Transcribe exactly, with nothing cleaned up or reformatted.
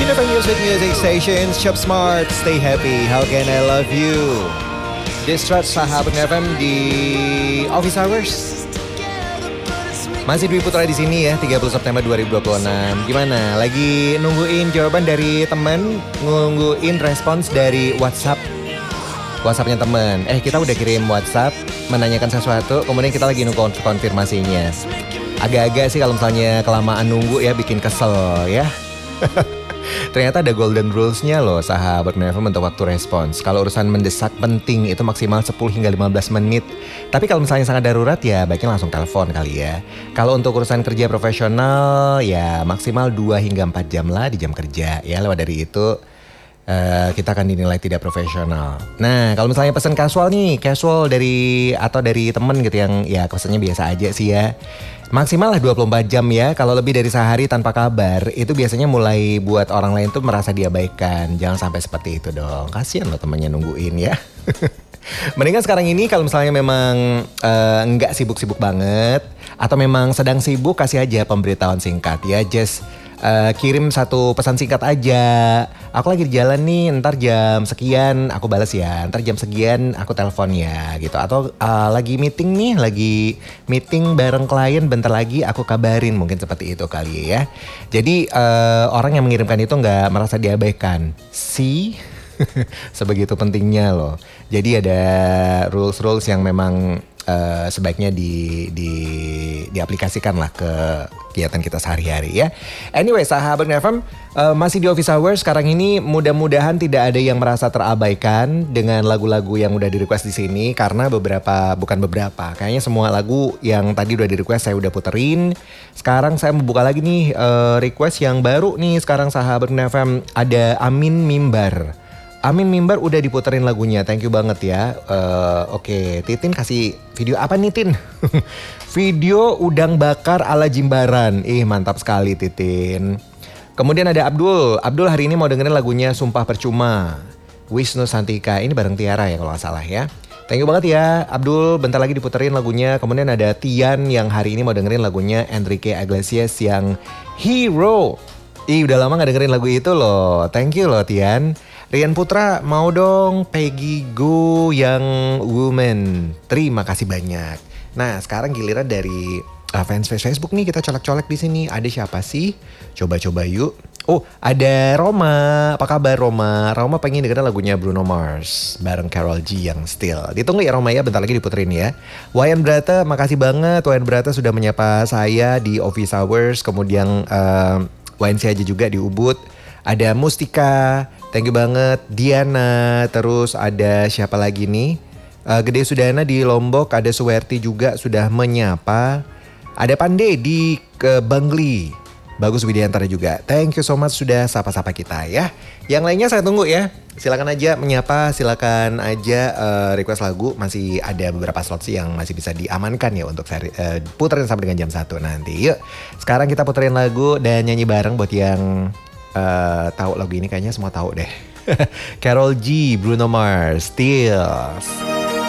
Different music music stations, shop smart, stay happy. How can I love you? This track Sahabat F M di Office Hours. Masih Dwi Putra di sini ya, tiga puluh September dua ribu dua puluh enam. Gimana? Lagi nungguin jawaban dari temen, nungguin respons dari WhatsApp. WhatsAppnya temen. Eh kita udah kirim WhatsApp menanyakan sesuatu, kemudian kita lagi nunggu konfirmasinya. Agak-agak sih kalau misalnya kelamaan nunggu ya bikin kesel ya. Ternyata ada golden rules-nya loh sahabat F M untuk waktu respons. Kalau urusan mendesak penting itu maksimal sepuluh hingga lima belas menit. Tapi kalau misalnya sangat darurat ya baiknya langsung telepon kali ya. Kalau untuk urusan kerja profesional ya maksimal dua hingga empat jam lah di jam kerja. Ya lewat dari itu uh, kita akan dinilai tidak profesional. Nah kalau misalnya pesan casual nih, casual dari atau dari temen gitu yang ya pesannya biasa aja sih ya. Maksimal lah dua puluh empat jam ya. Kalau lebih dari sehari tanpa kabar itu biasanya mulai buat orang lain tuh merasa diabaikan. Jangan sampai seperti itu dong. Kasian loh temennya nungguin ya. Mendingan sekarang ini kalau misalnya memang uh, nggak sibuk-sibuk banget atau memang sedang sibuk, kasih aja pemberitahuan singkat ya. Just uh, kirim satu pesan singkat aja. Aku lagi di jalan nih, ntar jam sekian aku balas ya. Ntar jam sekian aku telepon ya gitu. Atau uh, lagi meeting nih, lagi meeting bareng klien, bentar lagi aku kabarin. Mungkin seperti itu kali ya. Jadi uh, orang yang mengirimkan itu nggak merasa diabaikan. See? Sebegitu pentingnya loh. Jadi ada rules-rules yang memang uh, sebaiknya di, di, diaplikasikan lah ke kegiatan kita sehari-hari ya. Anyway, sahabat F M uh, masih di Office Hours sekarang ini. Mudah-mudahan tidak ada yang merasa terabaikan dengan lagu-lagu yang udah di request di sini, karena beberapa, bukan beberapa, kayaknya semua lagu yang tadi udah di request saya udah puterin. Sekarang saya membuka lagi nih uh, request yang baru nih. Sekarang sahabat F M ada Amin Mimbar. Amin Mimbar udah diputerin lagunya, thank you banget ya. Uh, Oke, okay. Titin kasih video apa nih Tin? Video udang bakar ala Jimbaran. Ih mantap sekali Titin. Kemudian ada Abdul. Abdul hari ini mau dengerin lagunya Sumpah Percuma, Wisnu Santika. Ini bareng Tiara ya kalau gak salah ya. Thank you banget ya Abdul, bentar lagi diputerin lagunya. Kemudian ada Tian yang hari ini mau dengerin lagunya Enrique Iglesias yang Hero. Ih udah lama gak dengerin lagu itu loh. Thank you loh Tian. Rian Putra mau dong Peggy Go yang Woman. Terima kasih banyak. Nah sekarang giliran dari uh, fans Facebook nih, kita colek-colek di sini. Ada siapa sih? Coba-coba yuk. Oh ada Roma. Apa kabar Roma? Roma pengen dengerin lagunya Bruno Mars bareng Karol G yang Still. Ditunggu ya Roma ya, bentar lagi diputerin ya. Wayan Brata, makasih banget Wayan Brata sudah menyapa saya di Office Hours. Kemudian uh, Wayan si aja juga di Ubud. Ada Mustika, thank you banget. Diana, terus ada siapa lagi nih? Uh, Gede Sudana di Lombok, ada Suwerti juga sudah menyapa. Ada Pande di ke Bangli. Bagus Widiantara juga. Thank you so much sudah sapa-sapa kita ya. Yang lainnya saya tunggu ya. Silakan aja menyapa, silakan aja uh, request lagu. Masih ada beberapa slot sih yang masih bisa diamankan ya untuk seri, uh, puterin sampai dengan jam satu nanti. Yuk, sekarang kita puterin lagu dan nyanyi bareng buat yang Uh, tahu lagu ini, kayaknya semua tahu deh. Karol G, Bruno Mars, Still.